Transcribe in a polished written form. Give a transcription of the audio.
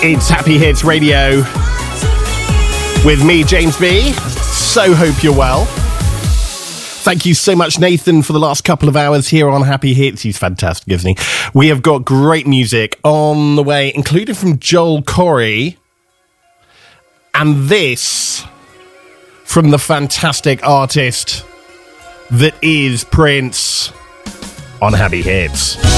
It's Happy Hits Radio with me, James B. So hope you're well. Thank you so much, Nathan, for the last couple of hours here on Happy Hits. He's fantastic, isn't he? We have got great music on the way, including from Joel Corry. And this from the fantastic artist that is Prince on Happy Hits.